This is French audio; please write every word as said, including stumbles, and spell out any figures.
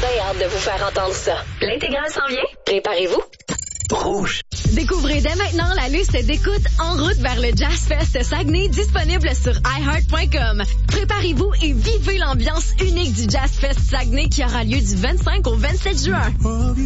bien hâte de vous faire entendre ça. L'intégrale s'en vient? Préparez-vous. Rouge. Découvrez dès maintenant la liste d'écoute En route vers le Jazz Fest Saguenay disponible sur i heart point com. Préparez-vous et vivez l'ambiance unique du Jazz Fest Saguenay qui aura lieu du vingt-cinq au vingt-sept juin.